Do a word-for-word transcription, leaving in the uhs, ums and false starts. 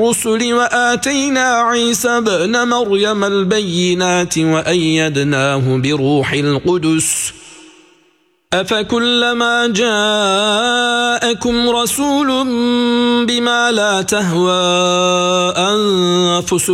الرسل وآتينا عيسى ابن مريم البينات وأيدناه بروح القدس أفكلما جاءكم رسول بما لا تهوى أنفسكم